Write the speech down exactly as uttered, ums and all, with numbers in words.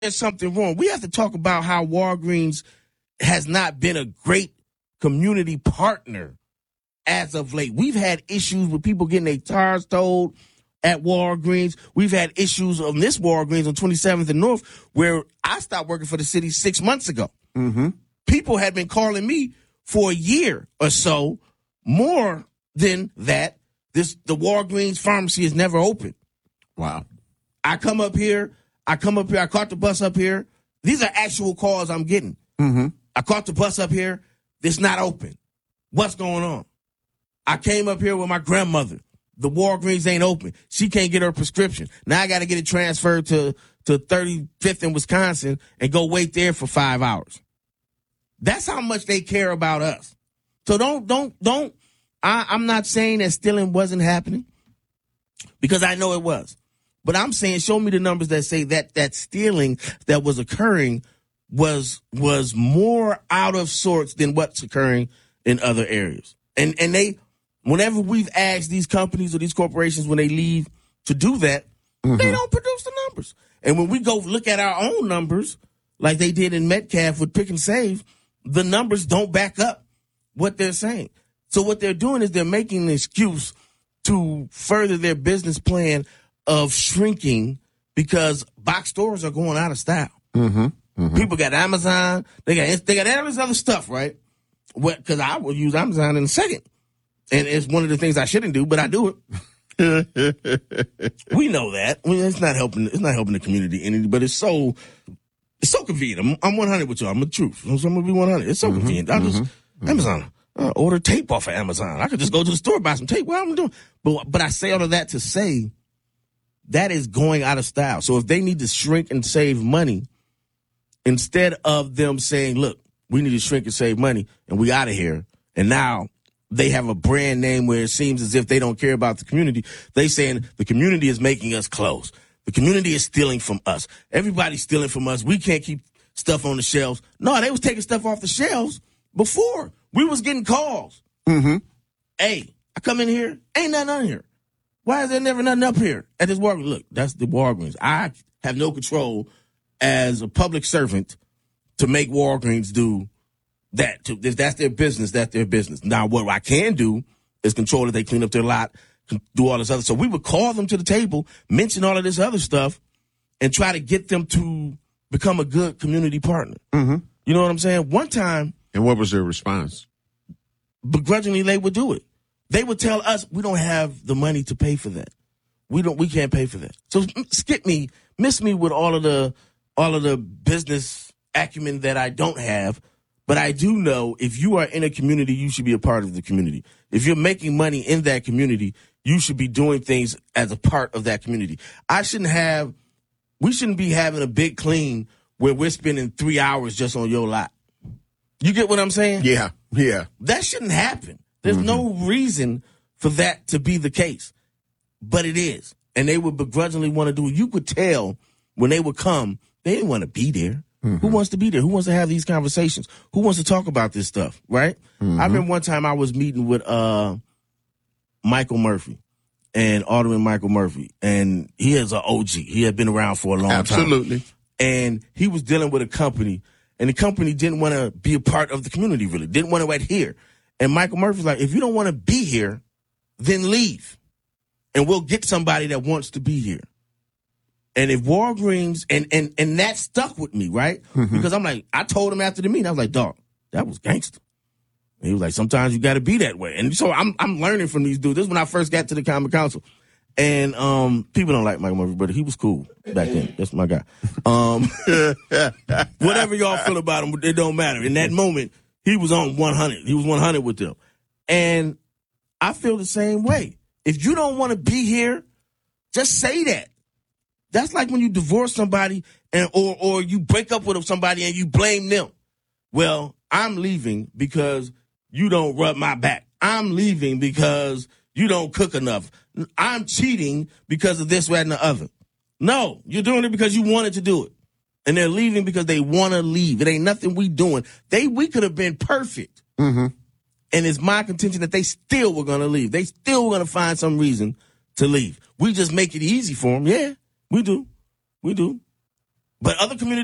there's something wrong. We have to talk about how Walgreens has not been a great community partner as of late. We've had issues with people getting their tires towed at Walgreens. We've had issues on this Walgreens on twenty-seventh and North where I stopped working for the city six months ago. Mm-hmm. People had been calling me for a year or so. More than that, this the Walgreens pharmacy is never open. Wow. I come up here. I come up here. I caught the bus up here. These are actual calls I'm getting. Mm-hmm. I caught the bus up here. It's not open. What's going on? I came up here with my grandmother. The Walgreens ain't open. She can't get her prescription. Now I got to get it transferred to, to thirty-fifth in Wisconsin and go wait there for five hours. That's how much they care about us. So don't, don't, don't. I, I'm not saying that stealing wasn't happening because I know it was. But I'm saying show me the numbers that say that that stealing that was occurring was was more out of sorts than what's occurring in other areas. And and they, whenever we've asked these companies or these corporations when they leave to do that, mm-hmm. they don't produce the numbers. And when we go look at our own numbers, like they did in Metcalf with Pick and Save, the numbers don't back up what they're saying. So what they're doing is they're making an excuse to further their business plan of shrinking because box stores are going out of style. Mm-hmm. Mm-hmm. People got Amazon. They got they got all this other stuff, right? Because I will use Amazon in a second. And it's one of the things I shouldn't do, but I do it. We know that. I mean, it's not helping. It's not helping the community any, but it's so it's so convenient. I'm, I'm one hundred with you. I'm the truth. So I'm gonna be one hundred. It's so mm-hmm. convenient. I just mm-hmm. Amazon. Uh, order tape off of Amazon. I could just go to the store buy some tape. What am I doing? But but I say all of that to say that is going out of style. So if they need to shrink and save money, instead of them saying, "Look, we need to shrink and save money, and we out of here," and now they have a brand name where it seems as if they don't care about the community. They saying the community is making us close. The community is stealing from us. Everybody's stealing from us. We can't keep stuff on the shelves. No, they was taking stuff off the shelves before. We was getting calls. Mm-hmm. Hey, I come in here, ain't nothing on here. Why is there never nothing up here at this Walgreens? Look, that's the Walgreens. I have no control as a public servant to make Walgreens do that. To, if that's their business, that's their business. Now, what I can do is control that they clean up their lot, do all this other. So we would call them to the table, mention all of this other stuff, and try to get them to become a good community partner. Mm-hmm. You know what I'm saying? One time. And what was their response? Begrudgingly, they would do it. They would tell us, we don't have the money to pay for that. We don't. We can't pay for that. So skip me, miss me with all of the all of the business acumen that I don't have. But I do know if you are in a community, you should be a part of the community. If you're making money in that community, you should be doing things as a part of that community. I shouldn't have. We shouldn't be having a big clean where we're spending three hours just on your lot. You get what I'm saying? Yeah, yeah. That shouldn't happen. There's mm-hmm. no reason for that to be the case. But it is. And they would begrudgingly want to do it. You could tell when they would come, they didn't want to be there. Mm-hmm. Who wants to be there? Who wants to have these conversations? Who wants to talk about this stuff, right? Mm-hmm. I remember one time I was meeting with uh, Michael Murphy and Alderman Michael Murphy. And he is an O G. He had been around for a long Absolutely. time. Absolutely. And he was dealing with a company. And the company didn't want to be a part of the community, really. Didn't want to adhere. And Michael Murphy's like, if you don't want to be here, then leave. And we'll get somebody that wants to be here. And if Walgreens, and and and that stuck with me, right? Mm-hmm. Because I'm like, I told him after the meeting, I was like, dog, that was gangster. And he was like, sometimes you got to be that way. And so I'm I'm learning from these dudes. This is when I first got to the Common Council. And um, people don't like Michael Murphy, but he was cool back then. That's my guy. Um, whatever y'all feel about him, it don't matter. In that moment, he was on one hundred. He was one hundred with them. And I feel the same way. If you don't want to be here, just say that. That's like when you divorce somebody and or or you break up with somebody and you blame them. Well, I'm leaving because you don't rub my back. I'm leaving because you don't cook enough. I'm cheating because of this, that, and the other. No, you're doing it because you wanted to do it. And they're leaving because they want to leave. It ain't nothing we doing. They We could have been perfect. Mm-hmm. And it's my contention that they still were going to leave. They still were going to find some reason to leave. We just make it easy for them. Yeah, we do. We do. But other communities